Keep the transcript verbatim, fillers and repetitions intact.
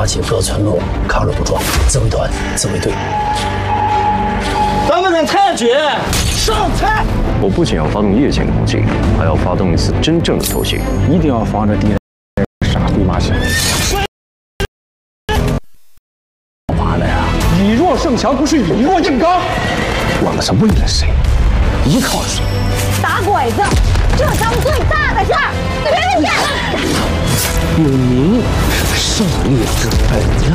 八节各村落抗日武装自卫团、自卫队。 咱们的太君上菜！ 我不仅要发动夜间攻击，还要发动一次真正的偷袭， 一定要防着敌人傻逼马小。 干嘛的呀？ 以弱胜强不是以弱硬刚。 我们是为了谁？依靠谁？ 打鬼子，这是咱们最大的事儿。别人家。 有您胜利之本。